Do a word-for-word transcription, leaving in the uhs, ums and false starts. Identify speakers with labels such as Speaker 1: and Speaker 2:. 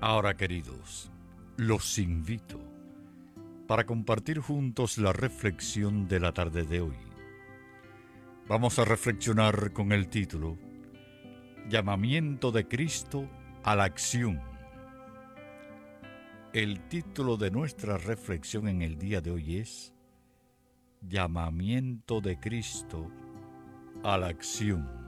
Speaker 1: Ahora, queridos, los invito para compartir juntos la reflexión de la tarde de hoy. Vamos a reflexionar con el título Llamamiento de Cristo a la acción. El título de nuestra reflexión en el día de hoy es Llamamiento de Cristo a la acción.